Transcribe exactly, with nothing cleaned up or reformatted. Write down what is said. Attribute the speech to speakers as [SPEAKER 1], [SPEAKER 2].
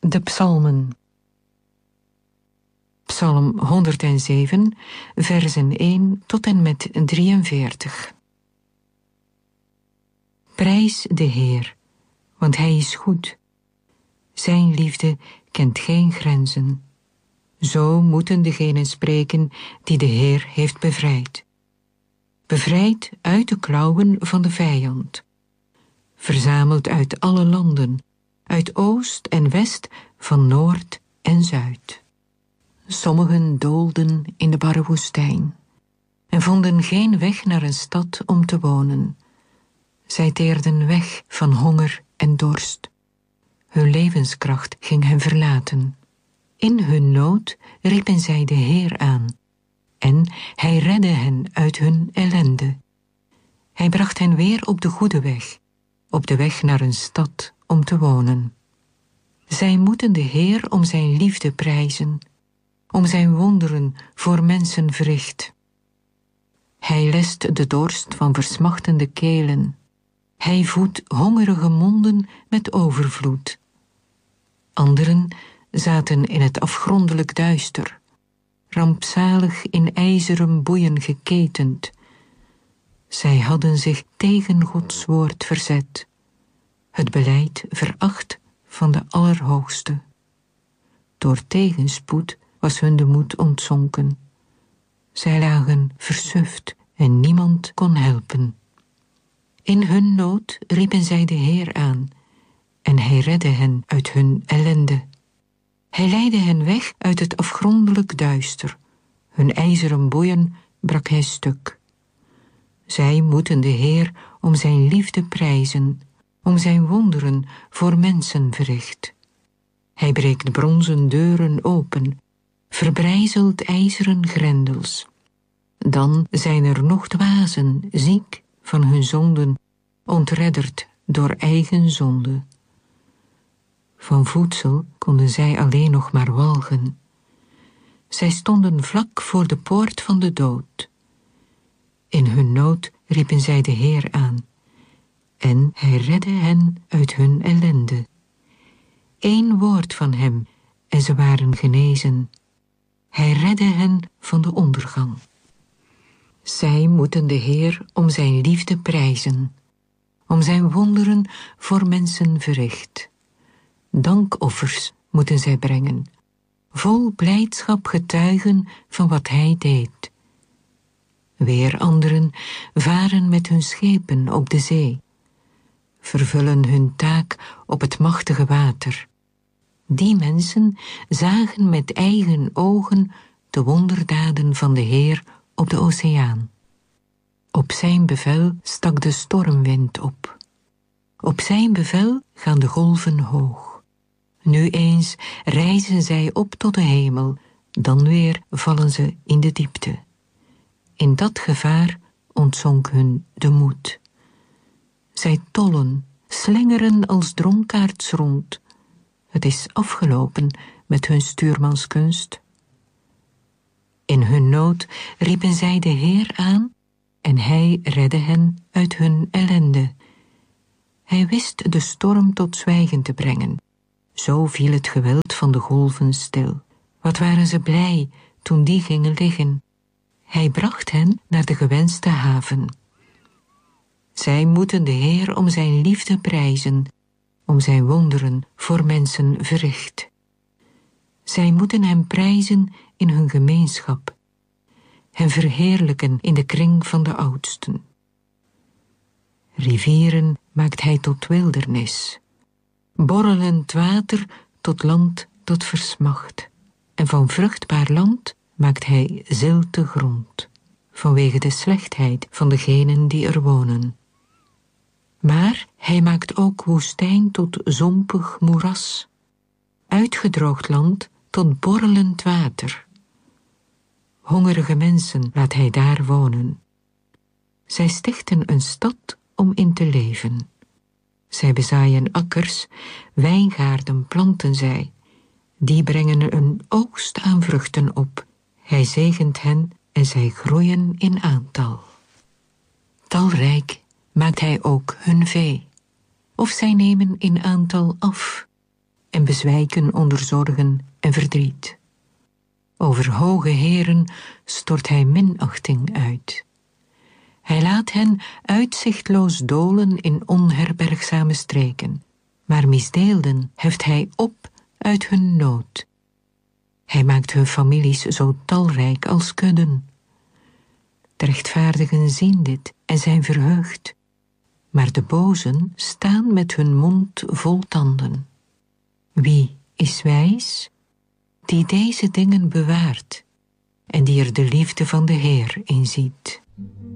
[SPEAKER 1] De psalmen. Psalm honderdzeven, versen één tot en met drieënveertig. Prijs de Heer, want Hij is goed. Zijn liefde kent geen grenzen. Zo moeten degenen spreken die de Heer heeft bevrijd. Bevrijd uit de klauwen van de vijand. Verzameld uit alle landen, uit oost en west, van noord en zuid. Sommigen doolden in de barre woestijn en vonden geen weg naar een stad om te wonen. Zij teerden weg van honger en dorst. Hun levenskracht ging hen verlaten. In hun nood riepen zij de Heer aan, en Hij redde hen uit hun ellende. Hij bracht hen weer op de goede weg, op de weg naar een stad om te wonen. Zij moeten de Heer om zijn liefde prijzen, om zijn wonderen voor mensen verricht. Hij lest de dorst van versmachtende kelen. Hij voedt hongerige monden met overvloed. Anderen zaten in het afgrondelijk duister, rampzalig in ijzeren boeien geketend. Zij hadden zich tegen Gods woord verzet, het beleid veracht van de Allerhoogste. Door tegenspoed was hun de moed ontzonken. Zij lagen versuft en niemand kon helpen. In hun nood riepen zij de Heer aan, en Hij redde hen uit hun ellende. Hij leidde hen weg uit het afgrondelijk duister. Hun ijzeren boeien brak Hij stuk. Zij moeten de Heer om zijn liefde prijzen, om zijn wonderen voor mensen verricht. Hij breekt bronzen deuren open, verbrijzelt ijzeren grendels. Dan zijn er nog dwazen, ziek van hun zonden, ontredderd door eigen zonde. Van voedsel konden zij alleen nog maar walgen. Zij stonden vlak voor de poort van de dood. In hun nood riepen zij de Heer aan, en Hij redde hen uit hun ellende. Eén woord van Hem, en ze waren genezen. Hij redde hen van de ondergang. Zij moeten de Heer om zijn liefde prijzen, om zijn wonderen voor mensen verricht. Dankoffers moeten zij brengen, vol blijdschap getuigen van wat Hij deed. Weer anderen varen met hun schepen op de zee, vervullen hun taak op het machtige water. Die mensen zagen met eigen ogen de wonderdaden van de Heer op de oceaan. Op zijn bevel stak de stormwind op. Op zijn bevel gaan de golven hoog. Nu eens rijzen zij op tot de hemel, dan weer vallen ze in de diepte. In dat gevaar ontzonk hun de moed. Zij tollen, slingeren als dronkaards rond. Het is afgelopen met hun stuurmanskunst. In hun nood riepen zij de Heer aan, en Hij redde hen uit hun ellende. Hij wist de storm tot zwijgen te brengen. Zo viel het geweld van de golven stil. Wat waren ze blij toen die gingen liggen. Hij bracht hen naar de gewenste haven. Zij moeten de Heer om zijn liefde prijzen, om zijn wonderen voor mensen verricht. Zij moeten Hem prijzen in hun gemeenschap, Hem verheerlijken in de kring van de oudsten. Rivieren maakt Hij tot wildernis, borrelend water tot land dat versmacht, en van vruchtbaar land maakt Hij zilte grond, vanwege de slechtheid van degenen die er wonen. Maar Hij maakt ook woestijn tot zompig moeras, uitgedroogd land tot borrelend water. Hongerige mensen laat Hij daar wonen. Zij stichten een stad om in te leven. Zij bezaaien akkers, wijngaarden planten zij. Die brengen een oogst aan vruchten op. Hij zegent hen en zij groeien in aantal. Talrijk maakt Hij ook hun vee, of zij nemen in aantal af. en bezwijken onder zorgen en verdriet. Over hoge heren stort hij minachting uit. Hij laat hen uitzichtloos dolen in onherbergzame streken, maar misdeelden heft hij op uit hun nood. Hij maakt hun families zo talrijk als kudden. De rechtvaardigen zien dit en zijn verheugd, maar de bozen staan met hun mond vol tanden. Wie is wijs? Die deze dingen bewaart en die er de liefde van de Heer in ziet.